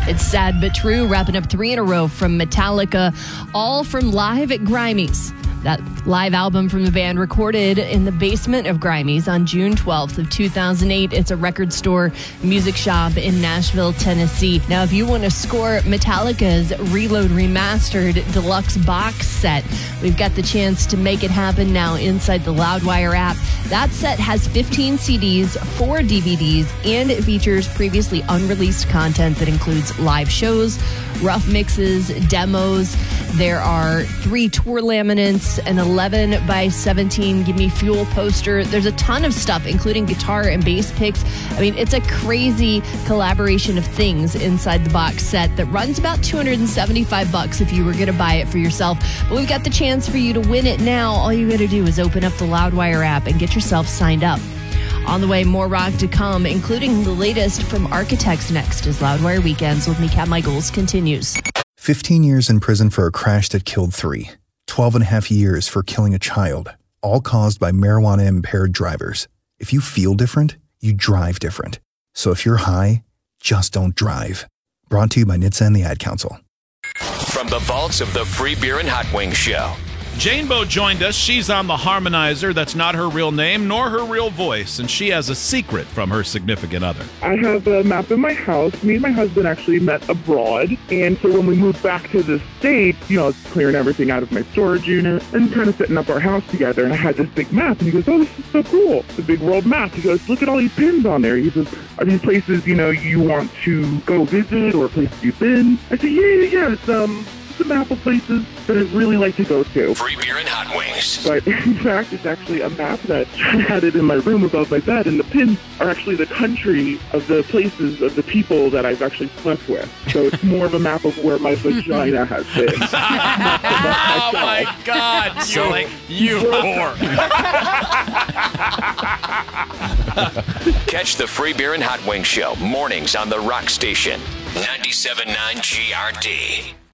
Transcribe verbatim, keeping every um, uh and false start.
It's sad but true, wrapping up three in a row from Metallica, all from Live at Grimey's. That live album from the band recorded in the basement of Grimey's on June twelfth of two thousand eight. It's a record store music shop in Nashville, Tennessee. Now, if you want to score Metallica's Reload Remastered Deluxe box set, we've got the chance to make it happen now inside the Loudwire app. That set has fifteen C Ds, four D V Ds, and it features previously unreleased content that includes live shows, rough mixes, demos. There are three tour laminates, an eleven by seventeen Give Me Fuel poster. There's a ton of stuff, including guitar and bass picks. I mean, it's a crazy collaboration of things inside the box set that runs about two hundred seventy-five bucks if you were going to buy it for yourself. But we've got the chance for you to win it now. All you got to do is open up the Loudwire app and get yourself signed up. On the way, more rock to come, including the latest from Architects next as Loudwire Weekends with me, Kat Michaels, continues. fifteen years in prison for a crash that killed three. twelve and a half years for killing a child, all caused by marijuana-impaired drivers. If you feel different, you drive different. So if you're high, just don't drive. Brought to you by N H T S A and the Ad Council. From the vaults of the Free Beer and Hot Wings Show. Jane Bow joined us. She's on the Harmonizer. That's not her real name nor her real voice, and she has a secret from her significant other. I have a map of my house. Me and my husband actually met abroad, and so when we moved back to the States, you know, I was clearing everything out of my storage unit and kind of setting up our house together, and I had this big map, and he goes, oh, this is so cool. It's a big world map. He goes, look at all these pins on there. He says, are these places, you know, you want to go visit or places you've been? I said, yeah, yeah, yeah. It's, um... a map of places that I'd really like to go to. Free Beer and Hot Wings. But in fact, it's actually a map that I had it in my room above my bed, and the pins are actually the country of the places of the people that I've actually slept with. So it's more of a map of where my vagina has been. Oh my God! So, like, you whore. Catch the Free Beer and Hot Wings Show mornings on the Rock Station. ninety-seven point nine G R D.